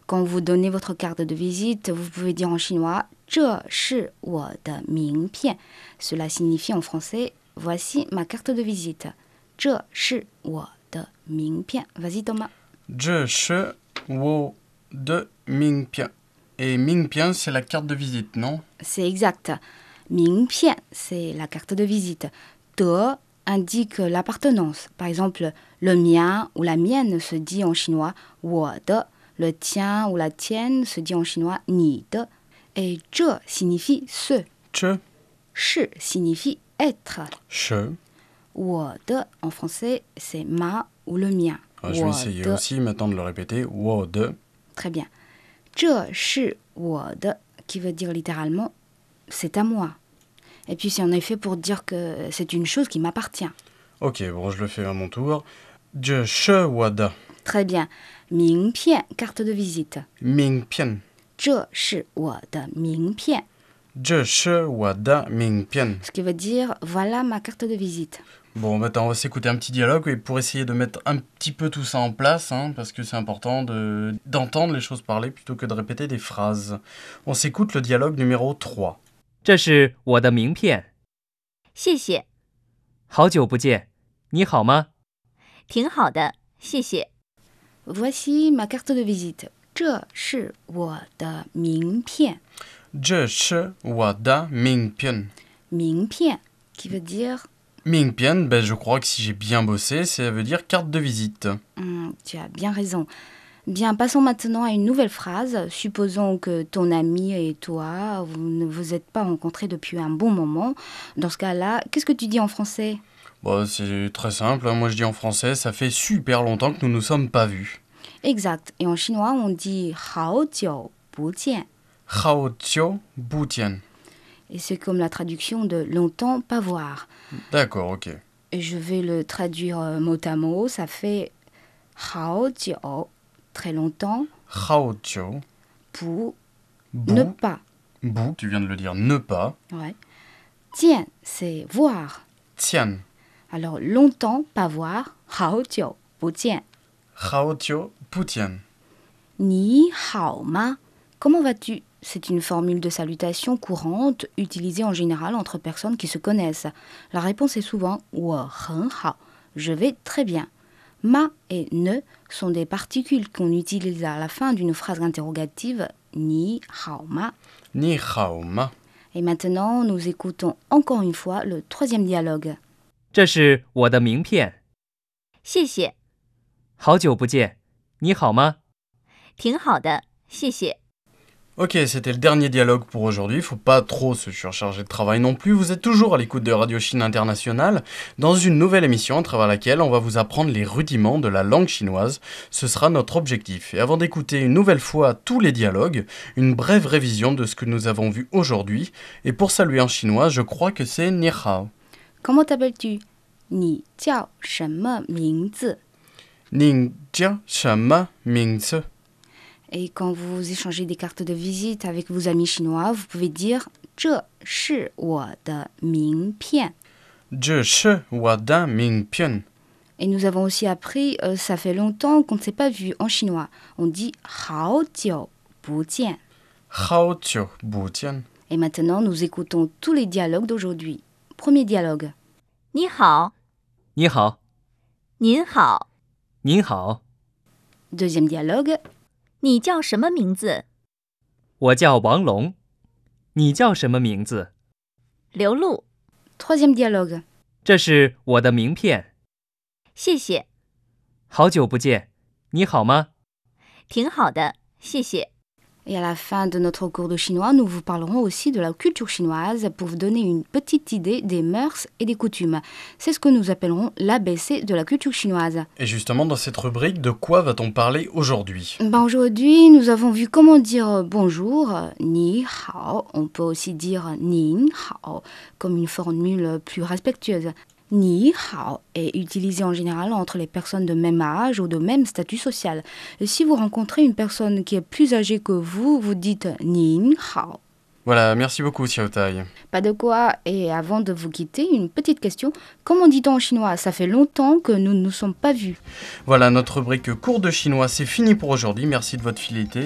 Quand vous donnez votre carte de visite, vous pouvez dire en chinois « 这是我的名片». Cela signifie en français « Voici ma carte de visite ». « 这是我的名片». Vas-y Thomas. 这是我的名片. Et 名片, c'est la carte de visite, non? C'est exact. 名片, c'est la carte de visite. 的 indique l'appartenance. Par exemple, le mien ou la mienne se dit en chinois 我的. Le tien ou la tienne se dit en chinois 你的. Et 这 signifie ce. 这是 signifie être. 是我的 en français, c'est ma ou le mien. Je vais essayer aussi maintenant de le répéter. 我的 Très bien. 这是我的 qui veut dire littéralement c'est à moi. Et puis c'est en effet pour dire que c'est une chose qui m'appartient. Ok, bon, je le fais à mon tour. 这是我的 Très bien. 名片 carte de visite. 名片这是我的名片这是我的名片 Ce qui veut dire voilà ma carte de visite. Bon, maintenant on va s'écouter un petit dialogue et pour essayer de mettre un petit peu tout ça en place, parce que c'est important d'entendre les choses parler plutôt que de répéter des phrases. On s'écoute le dialogue numéro 3. 这是我的名片。 谢谢。 好久不见，你好吗？ 挺好的，谢谢。 Voici ma carte de visite. 这是我的名片。 这是我的名片名片 qui veut dire 名片, je crois que si j'ai bien bossé, ça veut dire carte de visite. Tu as bien raison. Bien, passons maintenant à une nouvelle phrase. Supposons que ton ami et toi, vous ne vous êtes pas rencontrés depuis un bon moment. Dans ce cas-là, qu'est-ce que tu dis en français? Bon, c'est très simple, moi je dis en français, ça fait super longtemps que nous nous sommes pas vus. Exact. Et en chinois, on dit 好久不见. 好久不见 Et c'est comme la traduction de longtemps pas voir. D'accord, ok. Et je vais le traduire mot à mot. Ça fait 好久, très longtemps, 好久 pour 不 ne pas. 不, tu viens de le dire, ne pas. Ouais. Tiens, c'est voir. 见 Alors, longtemps pas voir, 好久不见. 好久不见 Ni hao ma. Comment vas-tu? C'est une formule de salutation courante utilisée en général entre personnes qui se connaissent. La réponse est souvent 我很好, je vais très bien. Ma et ne sont des particules qu'on utilise à la fin d'une phrase interrogative ni hao ma. Ni hao ma. Et maintenant, nous écoutons encore une fois le troisième dialogue. 这是我的名片。 谢谢。 好久不见，你好吗？ 挺好的，谢谢。 Ok, c'était le dernier dialogue pour aujourd'hui, faut pas trop se surcharger de travail non plus, vous êtes toujours à l'écoute de Radio Chine Internationale, dans une nouvelle émission à travers laquelle on va vous apprendre les rudiments de la langue chinoise, ce sera notre objectif. Et avant d'écouter une nouvelle fois tous les dialogues, une brève révision de ce que nous avons vu aujourd'hui, et pour saluer en chinois, je crois que c'est Ni hao. Comment t'appelles-tu? Ni jiao shenme mingzi? Ning jia shenme mingzi? Et quand vous échangez des cartes de visite avec vos amis chinois, vous pouvez dire «这是我的名片». 这是我的名片 Et nous avons aussi appris « ça fait longtemps qu'on ne s'est pas vu » en chinois. On dit « 好久不见». 好久不见 Et maintenant, nous écoutons tous les dialogues d'aujourd'hui. Premier dialogue. 你好。 你好。 您好。 您好。 Deuxième dialogue. 你叫什么名字？ 我叫王龙。你叫什么名字？ 刘露。 Troisième dialogue. 这是我的名片。 谢谢。 好久不见，你好吗？ 挺好的，谢谢。 Et à la fin de notre cours de chinois, nous vous parlerons aussi de la culture chinoise pour vous donner une petite idée des mœurs et des coutumes. C'est ce que nous appellerons l'ABC de la culture chinoise. Et justement, dans cette rubrique, de quoi va-t-on parler aujourd'hui? Aujourd'hui, nous avons vu comment dire bonjour, ni hao. On peut aussi dire nin hao, comme une formule plus respectueuse. Ni hao est utilisé en général entre les personnes de même âge ou de même statut social. Et si vous rencontrez une personne qui est plus âgée que vous, vous dites nin hao. Voilà, merci beaucoup Xiao Tai. Pas de quoi. Et avant de vous quitter, une petite question. Comment dit-on en chinois? Ça fait longtemps que nous ne nous sommes pas vus. Voilà, notre rubrique cours de chinois, c'est fini pour aujourd'hui. Merci de votre fidélité.